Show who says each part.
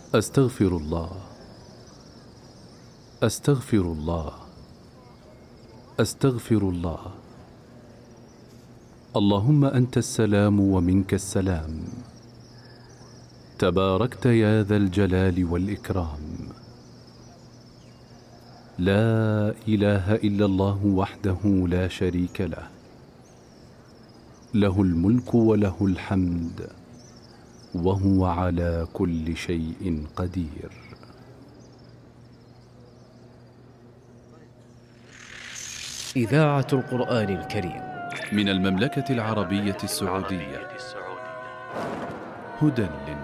Speaker 1: أستغفر الله، أستغفر الله، أستغفر الله. اللهم أنت السلام ومنك السلام، تباركت يا ذا الجلال والإكرام. لا إله إلا الله وحده لا شريك له، له الملك وله الحمد وهو على كل شيء قدير.
Speaker 2: إذاعة القرآن الكريم
Speaker 1: من المملكة العربية السعودية، هدى